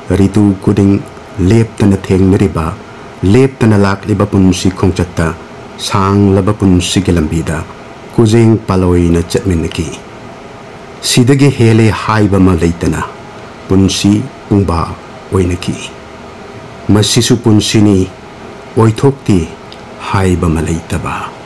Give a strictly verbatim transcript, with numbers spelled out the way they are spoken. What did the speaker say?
ritu kuding leptana thengnariba leptana lakliba punsi khongchatta sanglaba punsi ge lambida kujeng paloina chatminaki sidage hele haiba ma leitana punsi pungba oinaki masisu punsini oithokti haiba ma leitaba